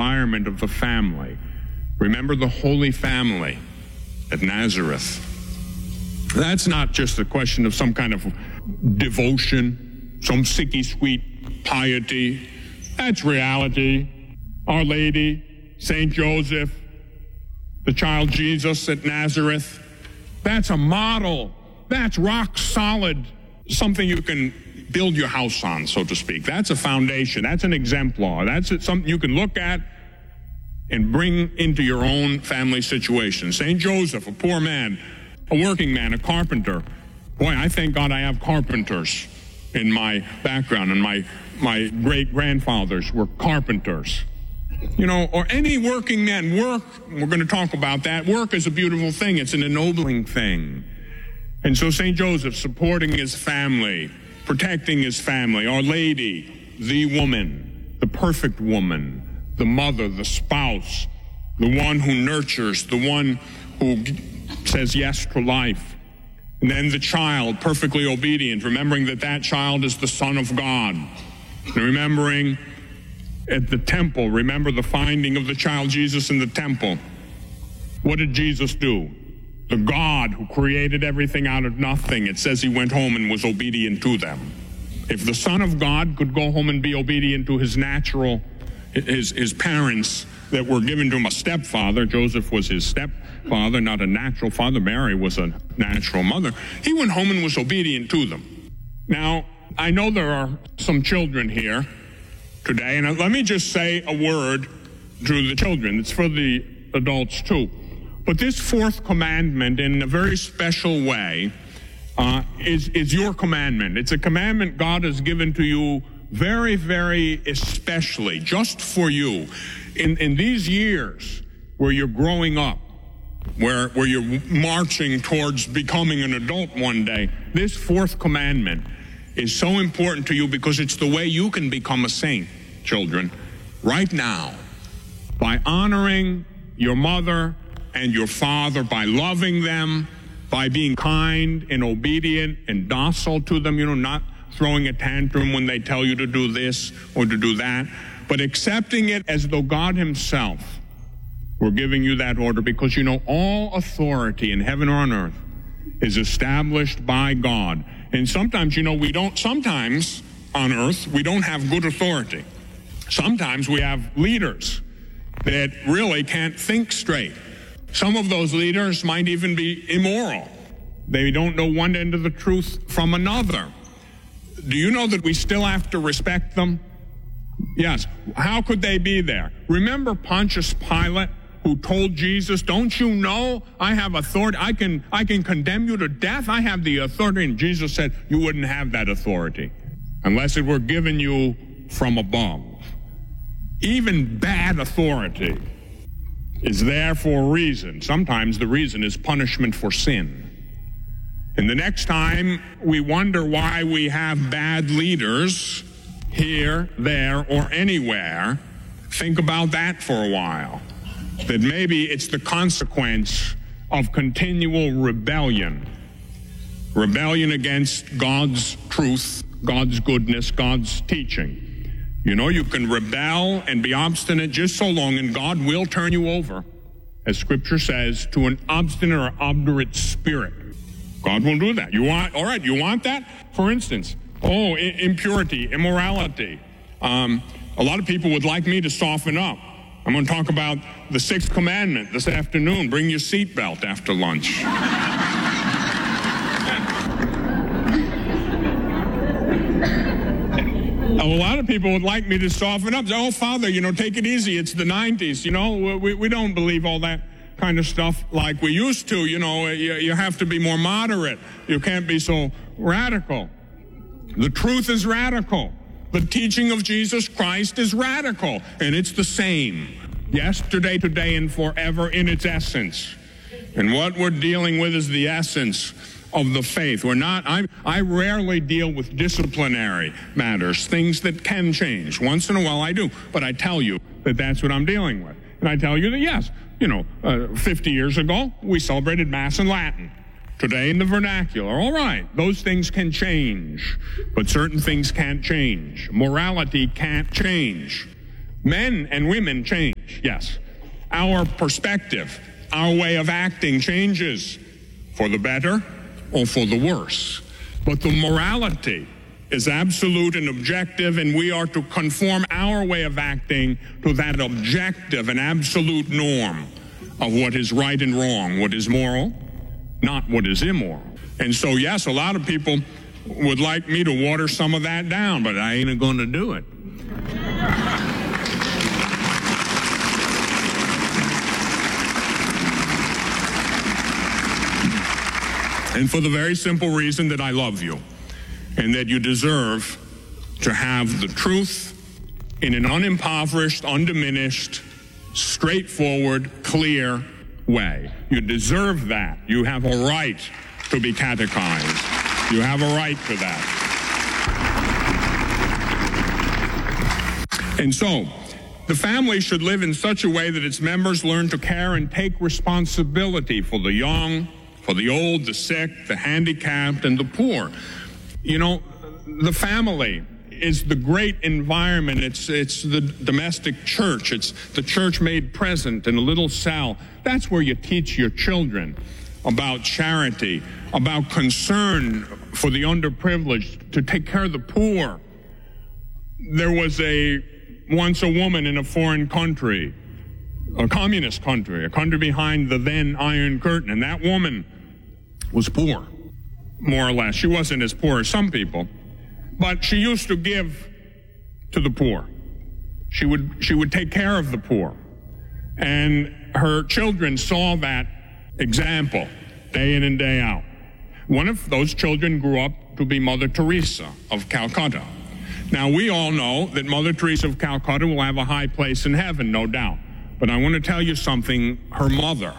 environment of the family. Remember the Holy Family at Nazareth. That's not just a question of some kind of devotion, some sicky sweet piety. That's reality. Our Lady, St. Joseph, the child Jesus at Nazareth. That's a model. That's rock solid, something you can build your house on, so to speak. That's a foundation. That's an exemplar. That's something you can look at and bring into your own family situation. St. Joseph, a poor man, a working man, a carpenter. Boy, I thank God I have carpenters in my background, and my great-grandfathers were carpenters. You know, or any working man. Work, we're going to talk about that. Work is a beautiful thing. It's an ennobling thing. And so St. Joseph supporting his family, protecting his family. Our Lady, the woman, the perfect woman, the mother, the spouse, the one who nurtures, the one who says yes to life. And then the child, perfectly obedient, remembering that that child is the Son of God. And remembering at the temple, remember the finding of the child Jesus in the temple. What did Jesus do? The God who created everything out of nothing, it says he went home and was obedient to them. If the Son of God could go home and be obedient to his natural, his parents that were given to him, a stepfather, Joseph was his stepfather, not a natural father, Mary was a natural mother, he went home and was obedient to them. Now, I know there are some children here today, and let me just say a word to the children. It's for the adults too. But this fourth commandment, in a very special way, is your commandment. It's a commandment God has given to you very, very especially, just for you. In these years where you're growing up, where you're marching towards becoming an adult one day, this fourth commandment is so important to you because it's the way you can become a saint, children, right now, by honoring your mother and your father, by loving them, by being kind and obedient and docile to them, you know, not throwing a tantrum when they tell you to do this or to do that, but accepting it as though God himself were giving you that order, because you know all authority in heaven or on earth is established by God. And sometimes, you know, sometimes on earth, we don't have good authority. Sometimes we have leaders that really can't think straight. Some of those leaders might even be immoral. They don't know one end of the truth from another. Do you know that we still have to respect them? Yes. How could they be there? Remember Pontius Pilate, who told Jesus, don't you know I have authority? I can condemn you to death. I have the authority. And Jesus said, you wouldn't have that authority unless it were given you from above. Even bad authority is there for a reason. Sometimes the reason is punishment for sin. And the next time we wonder why we have bad leaders here, there, or anywhere, think about that for a while. That maybe it's the consequence of continual rebellion. Rebellion against God's truth, God's goodness, God's teaching. You know, you can rebel and be obstinate just so long, and God will turn you over, as Scripture says, to an obstinate or obdurate spirit. God will do that. You want that? For instance, impurity, immorality. A lot of people would like me to soften up. I'm going to talk about the sixth commandment this afternoon. Bring your seatbelt after lunch. A lot of people would like me to soften up. Say, oh, Father, you know, take it easy. It's the 90s. You know, we don't believe all that kind of stuff like we used to. You know, you have to be more moderate. You can't be so radical. The truth is radical. The teaching of Jesus Christ is radical, and it's the same yesterday, today, and forever in its essence. And what we're dealing with is the essence of the faith. I rarely deal with disciplinary matters, things that can change. Once in a while I do, but I tell you that that's what I'm dealing with. And I tell you that, yes, 50 years ago, we celebrated Mass in Latin. Today in the vernacular. All right, those things can change, but certain things can't change. Morality can't change. Men and women change. change, yes. Our perspective, our way of acting changes for the better or for the worse. But the morality is absolute and objective, and we are to conform our way of acting to that objective and absolute norm of what is right and wrong, what is moral, not what is immoral. And so, yes, a lot of people would like me to water some of that down, but I ain't going to do it. And for the very simple reason that I love you and that you deserve to have the truth in an unimpoverished, undiminished, straightforward, clear way. You deserve that. You have a right to be catechized. You have a right to that. And so, the family should live in such a way that its members learn to care and take responsibility for the young, for the old, the sick, the handicapped, and the poor. You know, the family is the great environment. It's the domestic church. It's the church made present in a little cell. That's where you teach your children about charity, about concern for the underprivileged, to take care of the poor. There was once a woman in a foreign country, a communist country, a country behind the then Iron Curtain, and that woman was poor, more or less. She wasn't as poor as some people, but she used to give to the poor. She would take care of the poor. And her children saw that example day in and day out. One of those children grew up to be Mother Teresa of Calcutta. Now, we all know that Mother Teresa of Calcutta will have a high place in heaven, no doubt. But I want to tell you something. Her mother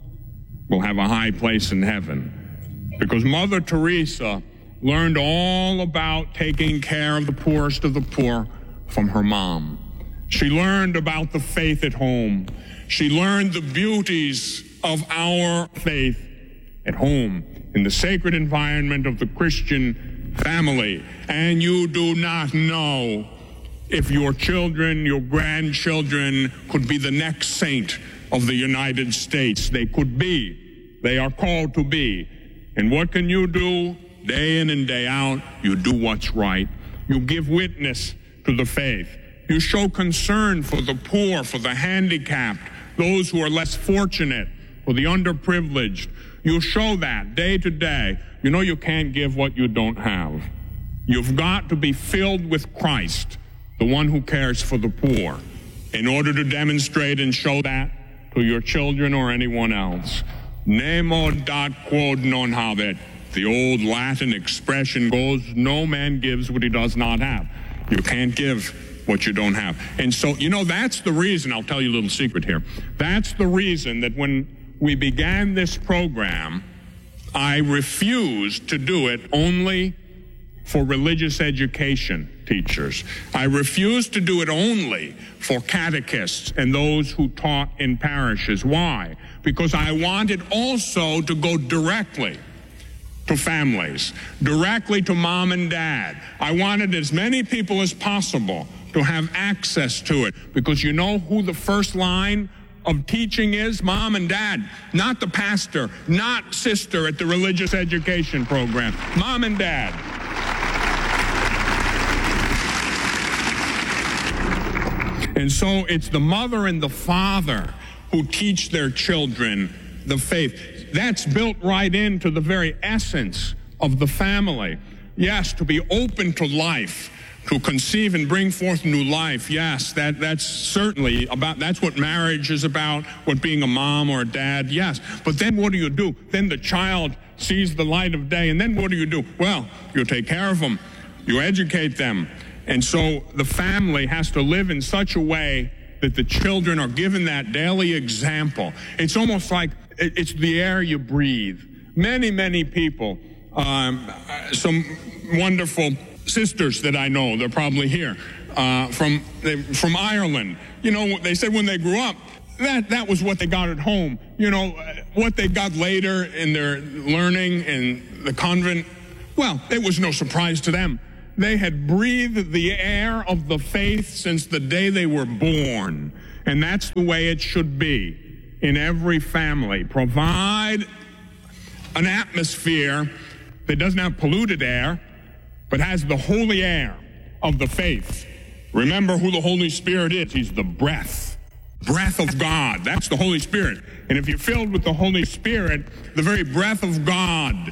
will have a high place in heaven, because Mother Teresa learned all about taking care of the poorest of the poor from her mom. She learned about the faith at home. She learned the beauties of our faith at home, in the sacred environment of the Christian family. And you do not know if your children, your grandchildren, could be the next saint of the United States. They could be. They are called to be. And what can you do? Day in and day out, you do what's right. You give witness to the faith. You show concern for the poor, for the handicapped, those who are less fortunate, for the underprivileged. You show that day to day. You know, you can't give what you don't have. You've got to be filled with Christ, the one who cares for the poor, in order to demonstrate and show that to your children or anyone else. Nemo dat quod non habet. The old Latin expression goes, no man gives what he does not have. You can't give what you don't have. And so, you know, that's the reason, I'll tell you a little secret here. That's the reason that when we began this program, I refused to do it only for religious education teachers. I refused to do it only for catechists and those who taught in parishes. Why? Because I wanted also to go directly to families, directly to mom and dad. I wanted as many people as possible to have access to it, because you know who the first line of teaching is? Mom and dad, not the pastor, not sister at the religious education program. Mom and dad. And so it's the mother and the father who teach their children the faith. That's built right into the very essence of the family. Yes, to be open to life, to conceive and bring forth new life. Yes, that's certainly about, that's what marriage is about, what being a mom or a dad, yes. But then what do? Then the child sees the light of day, and then what do? Well, you take care of them, you educate them. And so the family has to live in such a way that the children are given that daily example. It's almost like it's the air you breathe. Many, many people, some wonderful sisters that I know, they're probably here, from Ireland. You know, they said when they grew up, that was what they got at home. You know, what they got later in their learning in the convent, well, it was no surprise to them. They had breathed the air of the faith since the day they were born. And that's the way it should be in every family. Provide an atmosphere that doesn't have polluted air, but has the holy air of the faith. Remember who the Holy Spirit is. He's the breath of God. That's the Holy Spirit. And if you're filled with the Holy Spirit, the very breath of God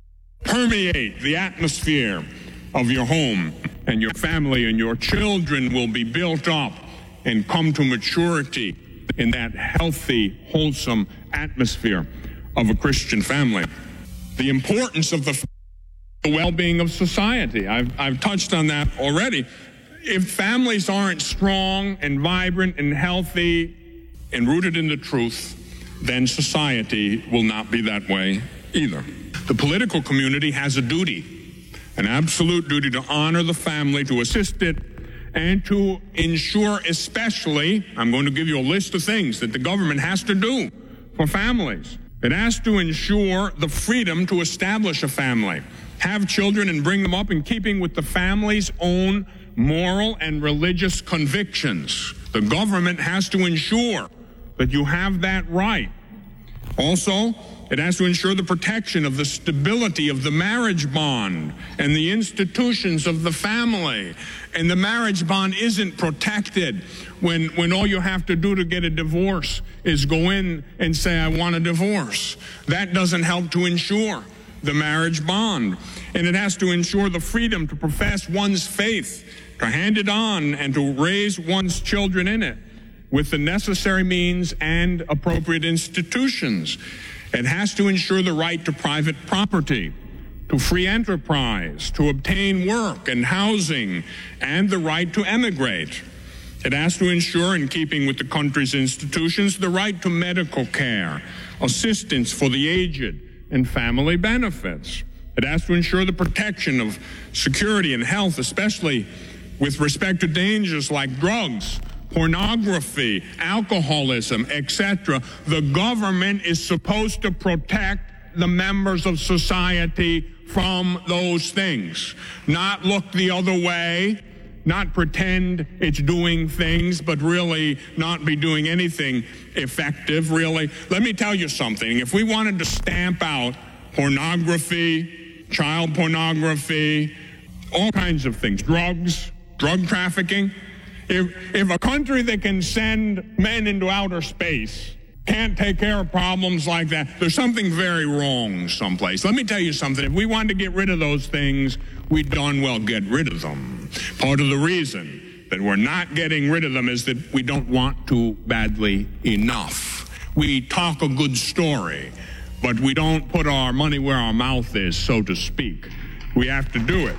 permeate the atmosphere of your home, and your family and your children will be built up and come to maturity in that healthy, wholesome atmosphere of a Christian family. The importance of the well-being of society. I've touched on that already. If families aren't strong and vibrant and healthy and rooted in the truth, then society will not be that way either. The political community has a duty, an absolute duty to honor the family, to assist it, and to ensure especially, I'm going to give you a list of things that the government has to do for families. It has to ensure the freedom to establish a family, have children and bring them up in keeping with the family's own moral and religious convictions. The government has to ensure that you have that right. Also, it has to ensure the protection of the stability of the marriage bond and the institutions of the family. And the marriage bond isn't protected when all you have to do to get a divorce is go in and say, I want a divorce. That doesn't help to ensure the marriage bond. And it has to ensure the freedom to profess one's faith, to hand it on, and to raise one's children in it with the necessary means and appropriate institutions. It has to ensure the right to private property, to free enterprise, to obtain work and housing, and the right to emigrate. It has to ensure, in keeping with the country's institutions, the right to medical care, assistance for the aged, and family benefits. It has to ensure the protection of security and health, especially with respect to dangers like drugs, pornography, alcoholism, etc. The government is supposed to protect the members of society from those things, not look the other way, not pretend it's doing things, but really not be doing anything effective, really. Let me tell you something. If we wanted to stamp out pornography, child pornography, all kinds of things, drugs, drug trafficking, if a country that can send men into outer space can't take care of problems like that, there's something very wrong someplace. Let me tell you something. If we wanted to get rid of those things, we'd darn well get rid of them. Part of the reason that we're not getting rid of them is that we don't want to badly enough. We talk a good story, but we don't put our money where our mouth is, so to speak. We have to do it.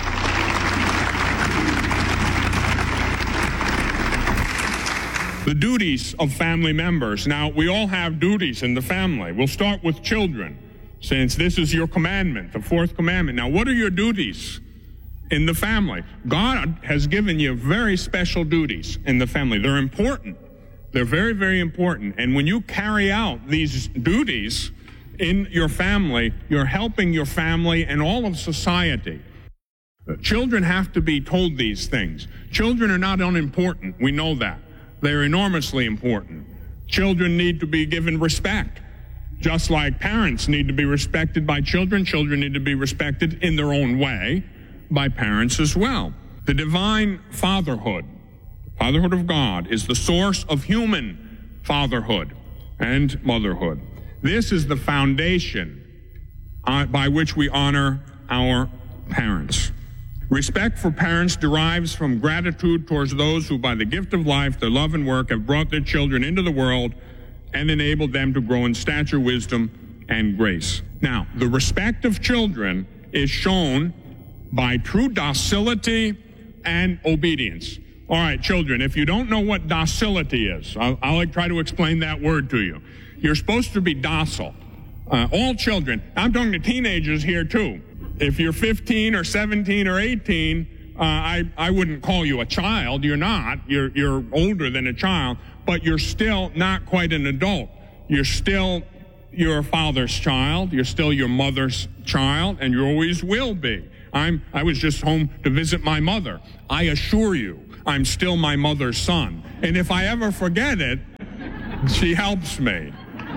The duties of family members. Now, we all have duties in the family. We'll start with children, since this is your commandment, the fourth commandment. Now, what are your duties in the family? God has given you very special duties in the family. They're important. They're very, very important. And when you carry out these duties in your family, you're helping your family and all of society. Children have to be told these things. Children are not unimportant. We know that. They're enormously important. Children need to be given respect. Just like parents need to be respected by children, children need to be respected in their own way by parents as well. The divine fatherhood of God, is the source of human fatherhood and motherhood. This is the foundation by which we honor our parents. Respect for parents derives from gratitude towards those who, by the gift of life, their love and work, have brought their children into the world and enabled them to grow in stature, wisdom, and grace. Now, the respect of children is shown by true docility and obedience. All right, children, if you don't know what docility is, I'll try to explain that word to you. You're supposed to be docile. All children, I'm talking to teenagers here too. If you're 15 or 17 or 18, I wouldn't call you a child. You're not. You're older than a child, but you're still not quite an adult. You're still your father's child. You're still your mother's child, and you always will be. I was just home to visit my mother. I assure you, I'm still my mother's son. And if I ever forget it, she helps me.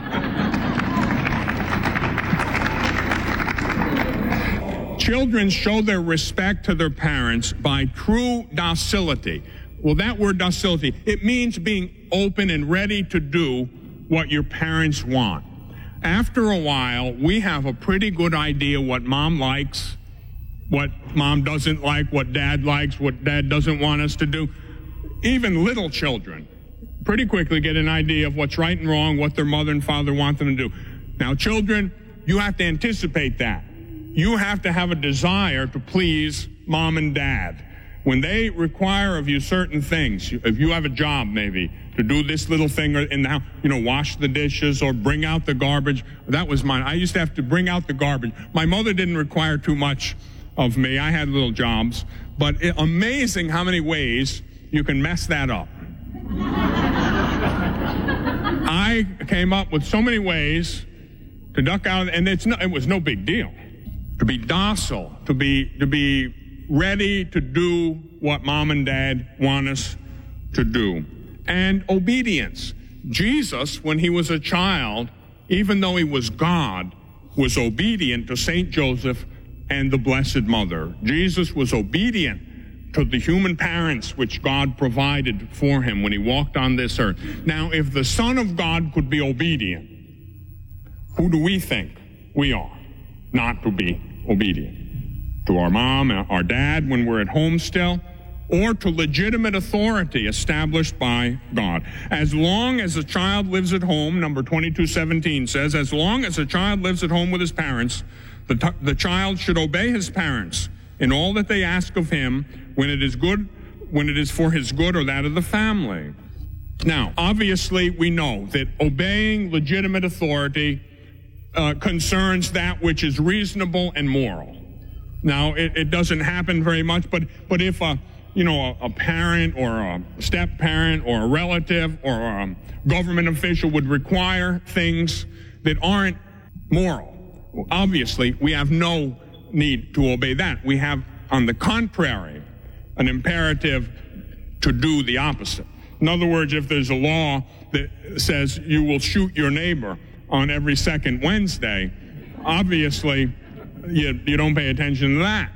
Children show their respect to their parents by true docility. Well, that word docility, it means being open and ready to do what your parents want. After a while, we have a pretty good idea what mom likes, what mom doesn't like, what dad likes, what dad doesn't want us to do. Even little children pretty quickly get an idea of what's right and wrong, what their mother and father want them to do. Now, children, you have to anticipate that. You have to have a desire to please mom and dad. When they require of you certain things, if you have a job maybe, to do this little thing in the house, wash the dishes or bring out the garbage. That was mine. I used to have to bring out the garbage. My mother didn't require too much of me. I had little jobs. But amazing how many ways you can mess that up. I came up with so many ways to duck out, and it was no big deal. To be docile, to be ready to do what mom and dad want us to do. And obedience. Jesus, when he was a child, even though he was God, was obedient to Saint Joseph and the Blessed Mother. Jesus was obedient to the human parents which God provided for him when he walked on this earth. Now, if the Son of God could be obedient, who do we think we are not to be obedient? To our mom, our dad when we're at home still, or to legitimate authority established by God. As long as a child lives at home, number 22:17 says, as long as a child lives at home with his parents, the child should obey his parents in all that they ask of him when it is for his good or that of the family. Now, obviously, we know that obeying legitimate authority concerns that which is reasonable and moral. Now, it doesn't happen very much, but if a parent or a step-parent or a relative or a government official would require things that aren't moral, obviously, we have no need to obey that. We have, on the contrary, an imperative to do the opposite. In other words, if there's a law that says you will shoot your neighbor on every second Wednesday, obviously, you don't pay attention to that.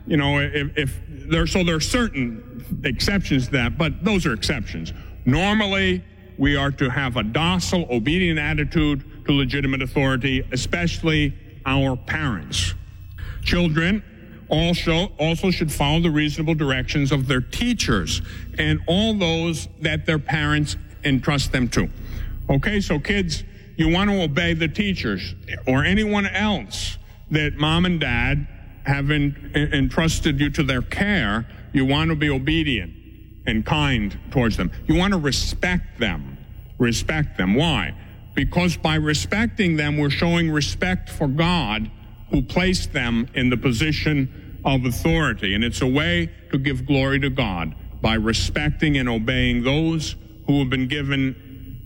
There are certain exceptions to that, but those are exceptions. Normally, we are to have a docile, obedient attitude to legitimate authority, especially our parents. Children also should follow the reasonable directions of their teachers and all those that their parents entrust them to. Okay, so kids, you want to obey the teachers or anyone else that mom and dad have entrusted you to their care. You want to be obedient and kind towards them. You want to respect them. Respect them. Why? Because by respecting them, we're showing respect for God, who placed them in the position of authority. And it's a way to give glory to God by respecting and obeying those who have been given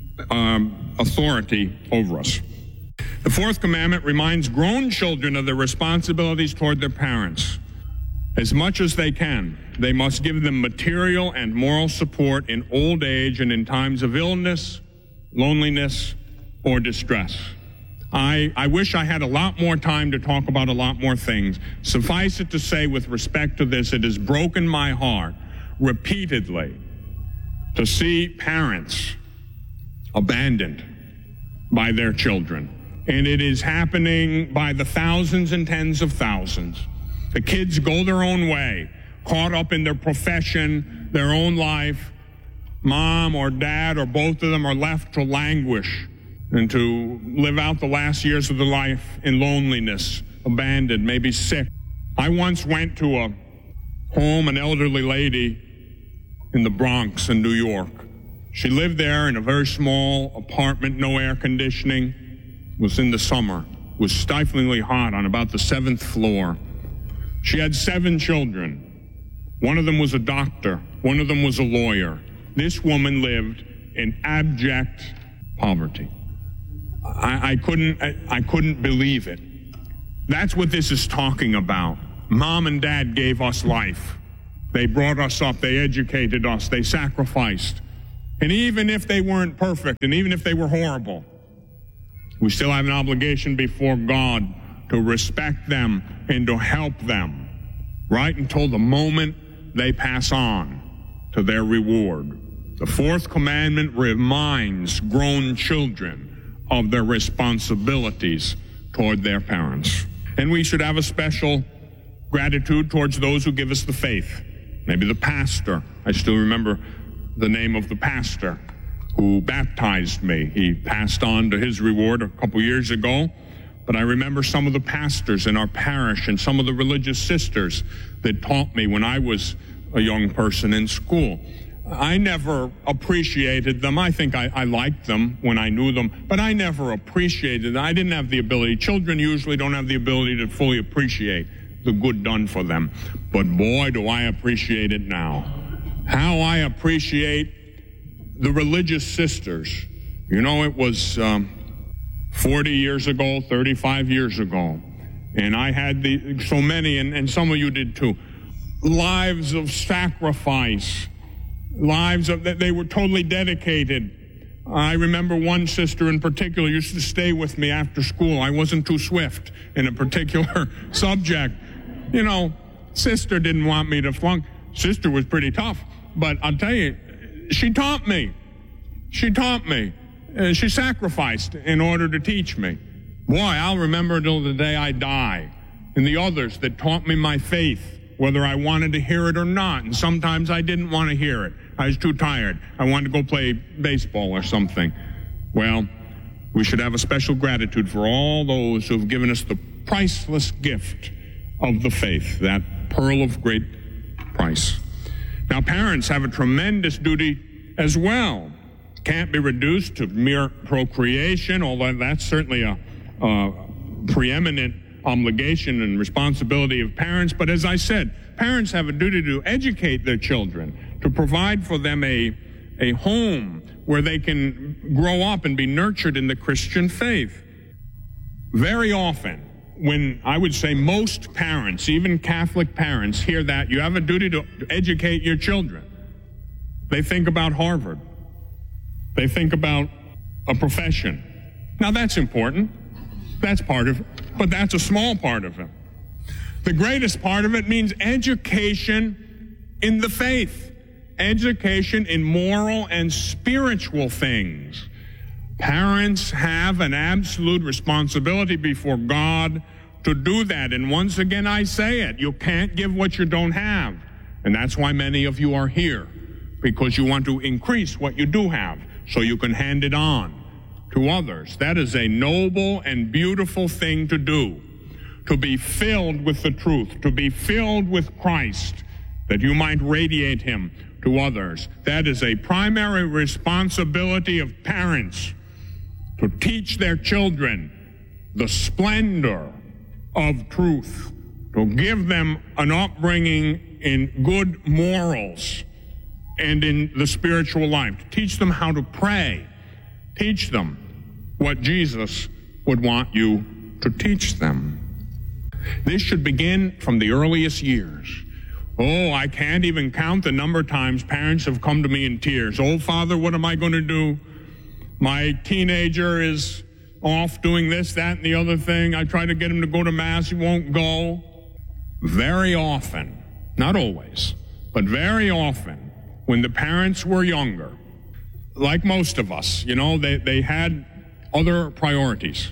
authority over us. The fourth commandment reminds grown children of their responsibilities toward their parents. As much as they can, they must give them material and moral support in old age and in times of illness, loneliness, or distress. I wish I had a lot more time to talk about a lot more things. Suffice it to say, with respect to this, it has broken my heart repeatedly to see parents abandoned by their children. And it is happening by the thousands and tens of thousands. The kids go their own way, caught up in their profession, their own life. Mom or dad or both of them are left to languish and to live out the last years of their life in loneliness, abandoned, maybe sick. I once went to a home, an elderly lady in the Bronx in New York. She lived there in a very small apartment, no air conditioning. It was in the summer. It was stiflingly hot on about the 7th floor. She had 7 children. One of them was a doctor. One of them was a lawyer. This woman lived in abject poverty. I couldn't believe it. That's what this is talking about. Mom and dad gave us life. They brought us up. They educated us. They sacrificed. And even if they weren't perfect, and even if they were horrible, we still have an obligation before God to respect them and to help them right until the moment they pass on to their reward. The fourth commandment reminds grown children of their responsibilities toward their parents. And we should have a special gratitude towards those who give us the faith. Maybe the pastor. I still remember the name of the pastor who baptized me. He passed on to his reward a couple years ago. But I remember some of the pastors in our parish and some of the religious sisters that taught me when I was a young person in school. I never appreciated them. I think I liked them when I knew them, but I never appreciated them. I didn't have the ability. Children usually don't have the ability to fully appreciate the good done for them. But boy, do I appreciate it now. How I appreciate the religious sisters. You know, it was 40 years ago, 35 years ago, and I had so many, and some of you did too, lives of sacrifice, lives of that they were totally dedicated. I remember one sister in particular used to stay with me after school. I wasn't too swift in a particular subject. You know, sister didn't want me to flunk. Sister was pretty tough, but I'll tell you, she taught me. She taught me. She sacrificed in order to teach me. Boy, I'll remember till the day I die. And the others that taught me my faith, whether I wanted to hear it or not. And sometimes I didn't want to hear it. I was too tired. I wanted to go play baseball or something. Well, we should have a special gratitude for all those who have given us the priceless gift of the faith, that pearl of great price. Now, parents have a tremendous duty as well. Can't be reduced to mere procreation, although that's certainly a preeminent obligation and responsibility of parents. But as I said, parents have a duty to educate their children, to provide for them a home where they can grow up and be nurtured in the Christian faith. Very often, when I would say most parents, even Catholic parents, hear that you have a duty to educate your children, they think about Harvard. They think about a profession. Now that's important. That's part of it, but that's a small part of it. The greatest part of it means education in the faith, education in moral and spiritual things. Parents have an absolute responsibility before God to do that. And once again, I say it, you can't give what you don't have. And that's why many of you are here, because you want to increase what you do have so you can hand it on to others. That is a noble and beautiful thing to do, to be filled with the truth, to be filled with Christ, that you might radiate him to others. That is a primary responsibility of parents, to teach their children the splendor of truth, to give them an upbringing in good morals and in the spiritual life, to teach them how to pray, teach them what Jesus would want you to teach them. This should begin from the earliest years. Oh, I can't even count the number of times parents have come to me in tears. Oh, Father, what am I going to do? My teenager is off doing this, that, and the other thing. I try to get him to go to Mass. He won't go. Very often, not always, but very often, when the parents were younger, like most of us, you know, they had other priorities.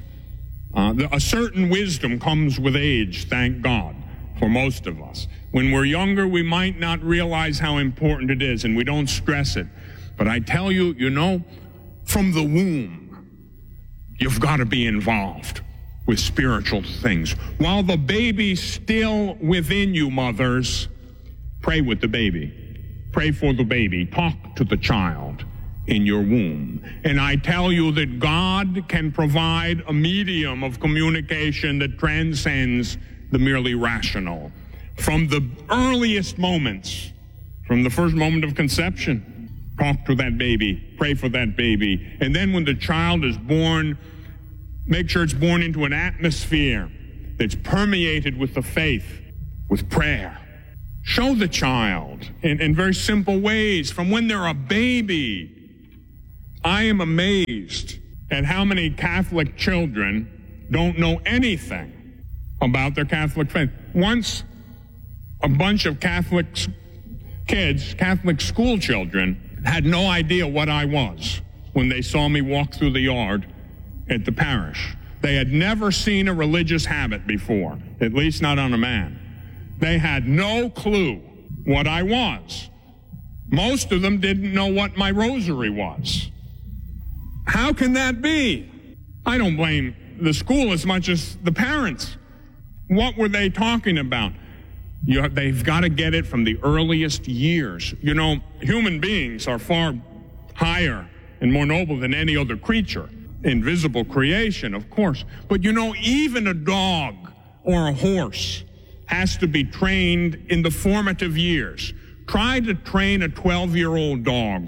A certain wisdom comes with age, thank God, for most of us. When we're younger, we might not realize how important it is, and we don't stress it. But I tell you, you know, from the womb, you've got to be involved with spiritual things. While the baby's still within you, mothers, pray with the baby. Pray for the baby. Talk to the child in your womb. And I tell you that God can provide a medium of communication that transcends the merely rational. From the earliest moments, from the first moment of conception, talk to that baby, pray for that baby. And then when the child is born, make sure it's born into an atmosphere that's permeated with the faith, with prayer. Show the child in very simple ways from when they're a baby. I am amazed at how many Catholic children don't know anything about their Catholic faith. Once a bunch of Catholic kids, Catholic school children, had no idea what I was when they saw me walk through the yard at the parish. They had never seen a religious habit before, at least not on a man. They had no clue what I was. Most of them didn't know what my rosary was. How can that be? I don't blame the school as much as the parents. What were they talking about? They've got to get it from the earliest years. You know, human beings are far higher and more noble than any other creature. Invisible creation, of course. But you know, even a dog or a horse has to be trained in the formative years. Try to train a 12-year-old dog.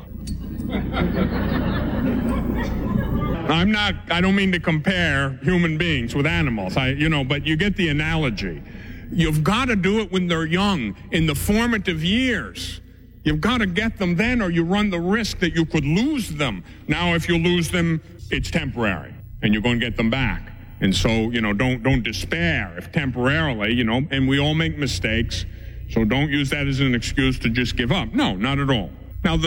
I don't mean to compare human beings with animals, but you get the analogy. You've got to do it when they're young, in the formative years. You've got to get them then, or you run the risk that you could lose them. Now, if you lose them, it's temporary, and you're going to get them back. And so, don't despair if temporarily, and we all make mistakes, so don't use that as an excuse to just give up. No, not at all. Now,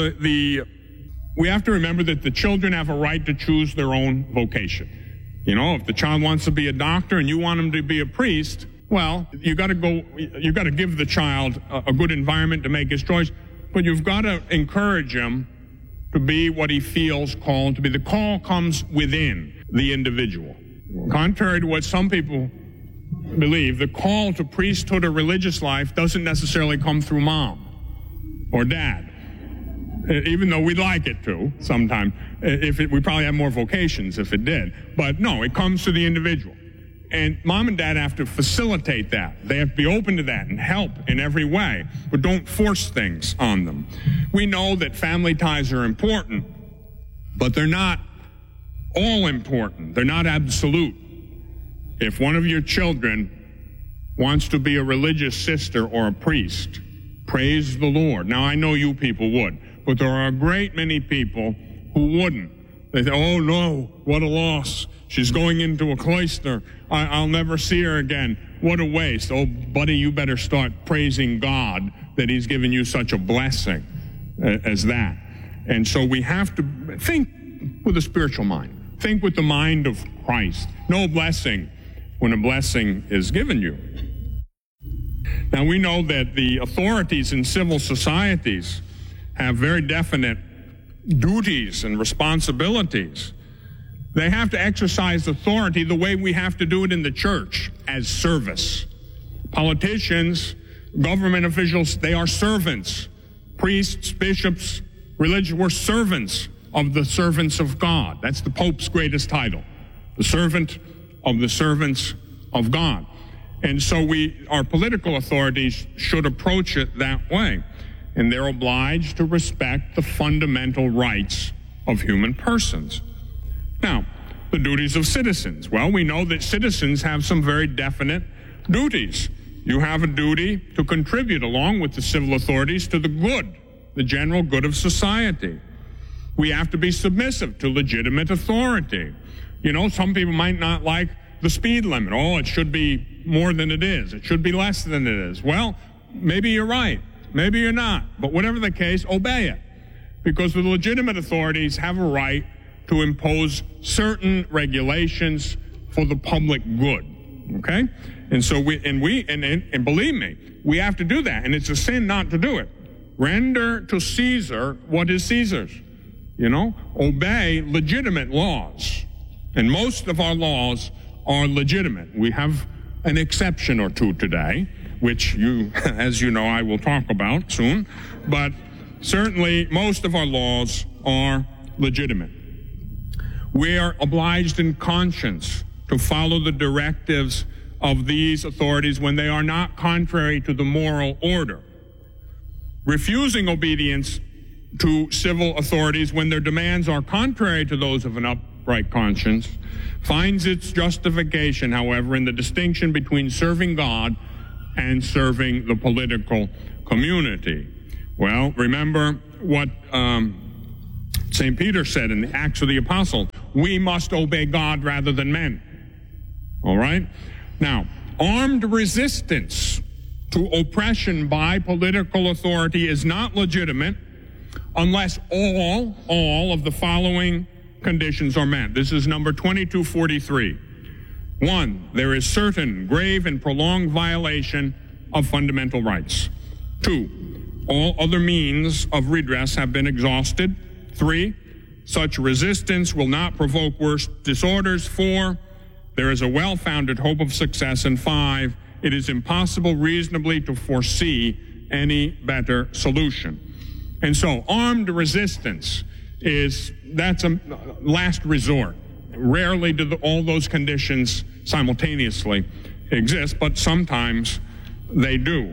we have to remember that the children have a right to choose their own vocation. If the child wants to be a doctor and you want him to be a priest, well, you got to give the child a good environment to make his choice, but you've got to encourage him to be what he feels called to be. The call comes within the individual. Contrary to what some people believe, the call to priesthood or religious life doesn't necessarily come through mom or dad, even though we'd like it to sometimes. We probably have more vocations if it did. But no, it comes to the individual. And mom and dad have to facilitate that. They have to be open to that and help in every way, but don't force things on them. We know that family ties are important, but they're not all important. They're not absolute. If one of your children wants to be a religious sister or a priest, praise the Lord. Now, I know you people would, but there are a great many people who wouldn't. They say, oh no, what a loss. She's going into a cloister. I'll never see her again. What a waste. Oh, buddy, you better start praising God that he's given you such a blessing as that. And so we have to think with a spiritual mind. Think with the mind of Christ. No blessing when a blessing is given you. Now, we know that the authorities in civil societies have very definite duties and responsibilities. They have to exercise authority the way we have to do it in the church, as service. Politicians, government officials, they are servants. Priests, bishops, religious, we're servants of the servants of God. That's the Pope's greatest title, the servant of the servants of God. And so our political authorities should approach it that way. And they're obliged to respect the fundamental rights of human persons. Now, the duties of citizens. Well, we know that citizens have some very definite duties. You have a duty to contribute along with the civil authorities to the good, the general good of society. We have to be submissive to legitimate authority. Some people might not like the speed limit. Oh, it should be more than it is. It should be less than it is. Well, maybe you're right. Maybe you're not. But whatever the case, obey it. Because the legitimate authorities have a right to impose certain regulations for the public good. Okay? And so and believe me, we have to do that. And it's a sin not to do it. Render to Caesar what is Caesar's. Obey legitimate laws. And most of our laws are legitimate. We have an exception or two today, which as you know, I will talk about soon. But certainly most of our laws are legitimate. We are obliged in conscience to follow the directives of these authorities when they are not contrary to the moral order. Refusing obedience to civil authorities when their demands are contrary to those of an upright conscience finds its justification, however, in the distinction between serving God and serving the political community. Well, remember what St. Peter said in the Acts of the Apostle. We must obey God rather than men. All right? Now, armed resistance to oppression by political authority is not legitimate unless all of the following conditions are met. This is number 2243. 1, there is certain grave and prolonged violation of fundamental rights. 2, all other means of redress have been exhausted. 3, such resistance will not provoke worse disorders. 4, there is a well-founded hope of success. And 5, it is impossible reasonably to foresee any better solution. And so armed resistance that's a last resort. Rarely do all those conditions simultaneously exist, but sometimes they do.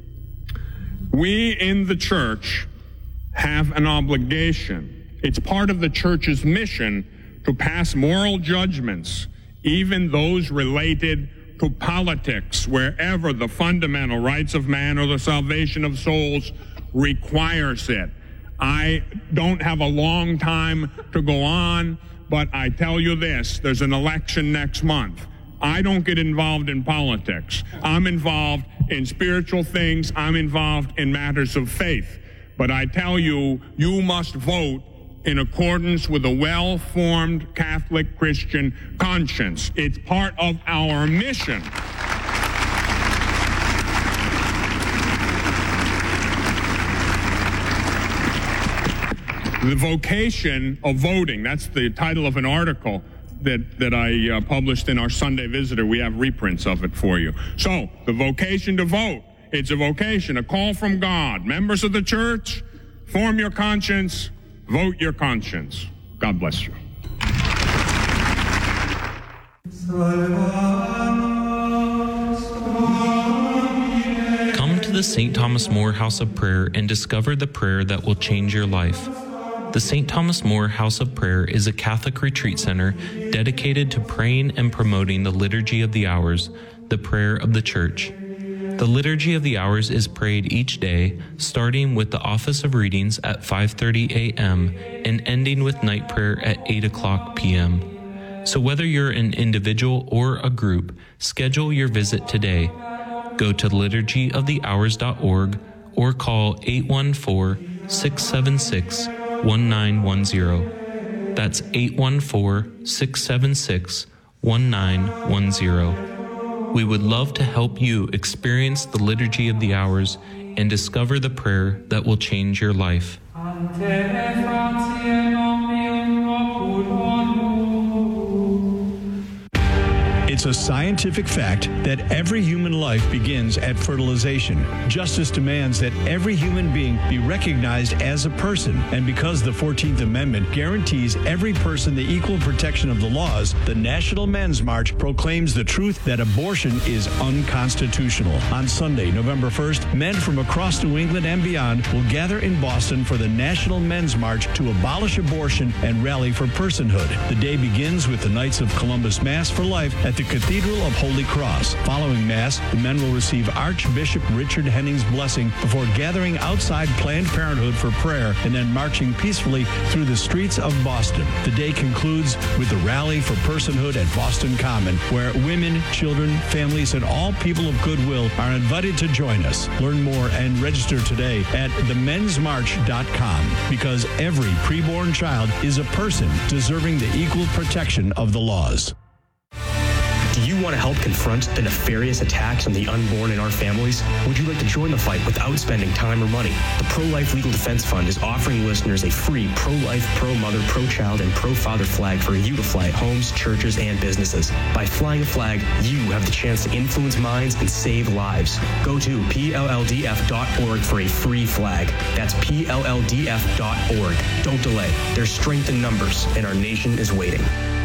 We in the church have an obligation. It's part of the church's mission to pass moral judgments, even those related to politics, wherever the fundamental rights of man or the salvation of souls requires it. I don't have a long time to go on, but I tell you this, there's an election next month. I don't get involved in politics. I'm involved in spiritual things. I'm involved in matters of faith. But I tell you, you must vote in accordance with a well-formed Catholic Christian conscience. It's part of our mission. The vocation of voting, that's the title of an article that I published in our Sunday Visitor. We have reprints of it for you. So, the vocation to vote, it's a vocation, a call from God. Members of the church, form your conscience, vote your conscience. God bless you. Come to the St. Thomas More House of Prayer and discover the prayer that will change your life. The St. Thomas More House of Prayer is a Catholic retreat center dedicated to praying and promoting the Liturgy of the Hours, the prayer of the Church. The Liturgy of the Hours is prayed each day, starting with the Office of Readings at 5:30 a.m. and ending with night prayer at 8 o'clock p.m. So whether you're an individual or a group, schedule your visit today. Go to liturgyofthehours.org or call 814-676-1910. That's 814-676-1910. We would love to help you experience the Liturgy of the Hours and discover the prayer that will change your life. It's a scientific fact that every human life begins at fertilization. Justice demands that every human being be recognized as a person, and because the 14th Amendment guarantees every person the equal protection of the laws, the National Men's March proclaims the truth that abortion is unconstitutional. On Sunday, November 1st, men from across New England and beyond will gather in Boston for the National Men's March to abolish abortion and rally for personhood. The day begins with the Knights of Columbus Mass for Life at the Cathedral of Holy Cross. Following Mass, the men will receive Archbishop Richard Henning's blessing before gathering outside Planned Parenthood for prayer and then marching peacefully through the streets of Boston. The day concludes with the Rally for Personhood at Boston Common, where women, children, families, and all people of goodwill are invited to join us. Learn more and register today at themensmarch.com, because every preborn child is a person deserving the equal protection of the laws. Do you want to help confront the nefarious attacks on the unborn in our families? Would you like to join the fight without spending time or money? The Pro-Life Legal Defense Fund is offering listeners a free pro-life, pro-mother, pro-child, and pro-father flag for you to fly at homes, churches, and businesses. By flying a flag, you have the chance to influence minds and save lives. Go to PLLDF.org for a free flag. That's PLLDF.org. Don't delay. There's strength in numbers, and our nation is waiting.